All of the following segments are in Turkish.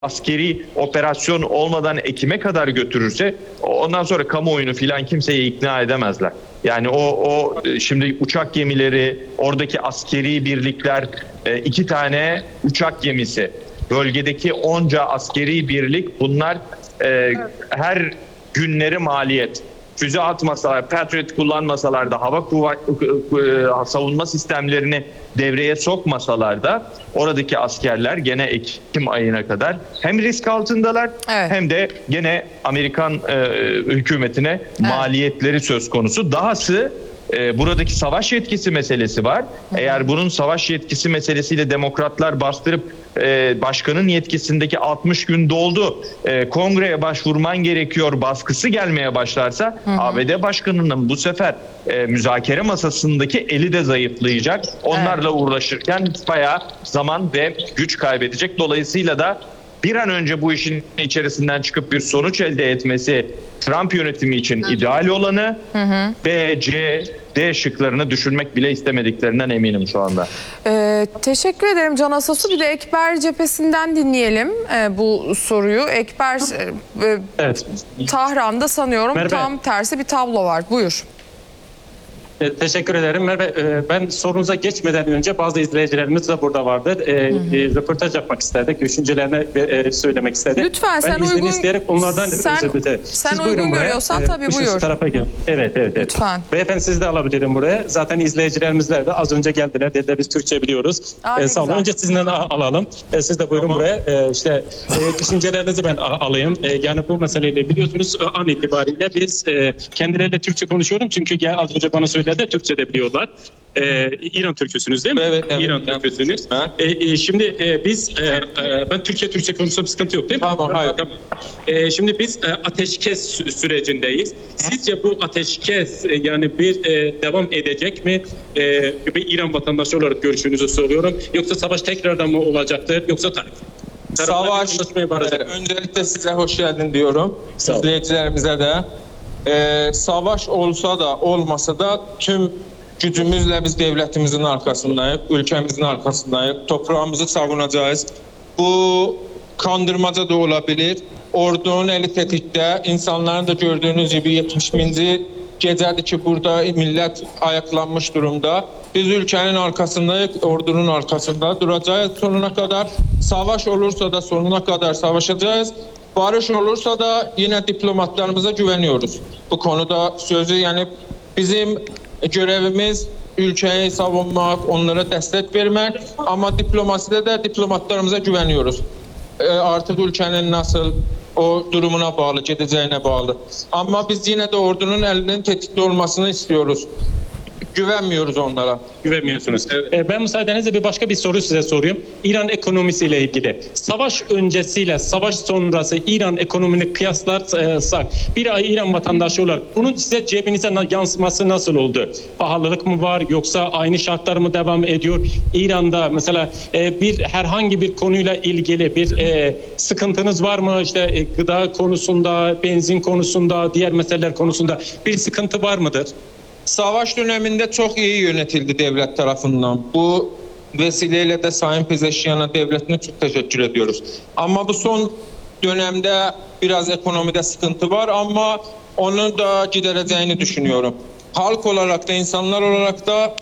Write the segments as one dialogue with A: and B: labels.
A: askeri operasyon olmadan Ekim'e kadar götürürse ondan sonra kamuoyunu filan kimseyi ikna edemezler. Yani şimdi uçak gemileri, oradaki askeri birlikler, 2 tane uçak gemisi, bölgedeki onca askeri birlik, bunlar her günleri maliyet. Füze atmasalar, Patriot kullanmasalar da, savunma sistemlerini devreye sokmasalar da oradaki askerler gene Ekim ayına kadar hem risk altındalar, evet, hem de gene Amerikan hükümetine, evet, maliyetleri söz konusu. Dahası buradaki savaş yetkisi meselesi var. Eğer bunun savaş yetkisi meselesiyle demokratlar bastırıp başkanın yetkisindeki 60 gün doldu, kongreye başvurman gerekiyor baskısı gelmeye başlarsa, ABD başkanının bu sefer müzakere masasındaki eli de zayıflayacak. Onlarla uğraşırken bayağı zaman ve güç kaybedecek. Dolayısıyla da bir an önce bu işin içerisinden çıkıp bir sonuç elde etmesi Trump yönetimi için ideal olanı. B, C, D şıklarını düşünmek bile istemediklerinden eminim şu anda.
B: Teşekkür ederim Can Asasu. Bir de Ekber cephesinden dinleyelim bu soruyu. Ekber, evet, Tahran'da sanıyorum Merve, tam tersi bir tablo var. Buyur.
C: Teşekkür ederim. Merve, ben sorunuza geçmeden önce bazı izleyicilerimiz de burada vardır. Röportaj yapmak istedik. Düşüncelerini söylemek istedik.
B: Lütfen sen uygun, isteyerek onlardan sen uygun görüyorsan tabii buyur.
C: Tarafa gel. Evet.
B: Lütfen.
C: Beyefendi siz de alabilirim buraya. Zaten izleyicilerimizler de az önce geldiler. Dediler biz Türkçe biliyoruz. Sağ olun. Önce sizinden alalım. Siz de buyurun buraya. Düşüncelerinizi ben alayım. Yani bu meseleyle biliyorsunuz an itibariyle biz kendileriyle Türkçe konuşuyorum. Çünkü az önce bana söyledi. Türkçe de biliyorlar. İran Türküsünüz değil mi? Evet. İran Türküsünüz. Şimdi ben Türkçe konuşsam sıkıntı yok değil mi?
D: Tamam, hayır.
C: Şimdi biz ateşkes sürecindeyiz. Sizce bu ateşkes yani bir devam edecek mi? Bir İran vatandaşı olarak görüşünüzü soruyorum. Yoksa savaş tekrardan mı olacaktır? Yoksa
D: savaş, öncelikle size hoş geldin diyorum. İzleyicilerimize de. Savaş olsa da olmasa da tüm gücümüzle biz devletimizin arkasındayız, ülkemizin arkasındayız, toprağımızı savunacağız. Bu kandırmaca da olabilir. Ordunun eli tetikte, insanların da gördüğünüz gibi 70. gecədir ki burada millet ayaklanmış durumda. Biz ülkenin arkasındayız, ordunun arkasında duracağız sonuna kadar. Savaş olursa da sonuna kadar savaşacağız. Barış olursa da yine diplomatlarımıza güveniyoruz. Bu konuda sözü yani bizim görevimiz ülkeyi savunmak, onlara destek vermek ama diplomaside de diplomatlarımıza güveniyoruz. Artık ülkenin nasıl o durumuna bağlı, gideceğine bağlı. Ama biz yine de ordunun elinin tetikte olmasını istiyoruz. Güvenmiyoruz onlara.
C: Güvenmiyorsunuz. Evet. Ben müsaadenizle bir başka bir soru size sorayım. İran ekonomisiyle ilgili. Savaş öncesiyle savaş sonrası İran ekonomini kıyaslarsak bir İran vatandaşı olarak bunun size cebinize yansıması nasıl oldu? Pahalılık mı var yoksa aynı şartlar mı devam ediyor? İran'da mesela herhangi bir konuyla ilgili bir sıkıntınız var mı? İşte gıda konusunda, benzin konusunda, diğer meseleler konusunda bir sıkıntı var mıdır?
D: Savaş döneminde çok iyi yönetildi devlet tarafından. Bu vesileyle de Sayın Pezeşkiyan'a devletine çok teşekkür ediyoruz. Ama bu son dönemde biraz ekonomide sıkıntı var ama onu da gidereceğini düşünüyorum. Halk olarak da insanlar olarak da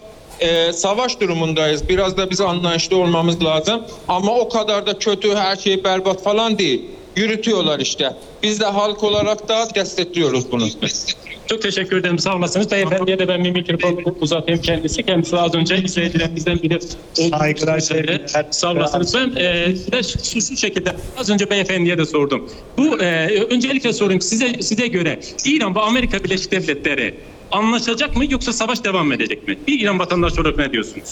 D: savaş durumundayız. Biraz da biz anlayışlı olmamız lazım. Ama o kadar da kötü, her şey berbat falan değil. Yürütüyorlar işte. Biz de halk olarak da destekliyoruz bunu.
C: Çok teşekkür ederim. Sağ olasınız. Beyefendiye de ben bir mikrofon uzatayım kendisi. Kendisi az önce izleyicilerimizden biri.
E: Saygılar.
C: Sağ olasınız. Ben de şu şekilde az önce beyefendiye de sordum. Bu öncelikle sorayım size göre İran ve Amerika Birleşik Devletleri anlaşacak mı yoksa savaş devam edecek mi? Bir İran vatandaşı olarak ne diyorsunuz?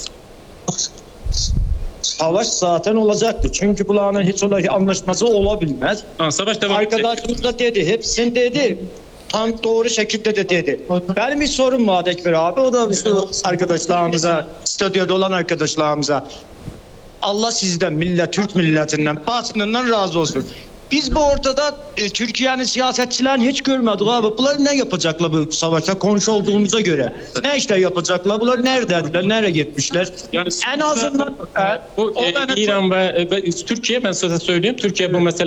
E: Savaş zaten olacaktı. Çünkü bunların hiç anlaşması olabilmez.
C: Savaş devam edecek.
E: Arkadaşımız da dedi. Hepsini dedi. Tam doğru şekilde de dedi. Benim bir sorum var Ekber abi. O da bizim arkadaşlarımıza, stüdyoda olan arkadaşlarımıza. Allah sizden, Türk milletinden, basınından razı olsun. Biz bu ortada Türkiye'nin siyasetçilerini hiç görmedik abi. Bunlar ne yapacaklar bu savaşta komşu olduğumuza göre? Ne işte yapacaklar? Bunlar nerededirler? Nereye gitmişler?
C: Yani
E: En azından
C: bu İran ve Türkiye, ben size söyleyeyim, Türkiye bu mesele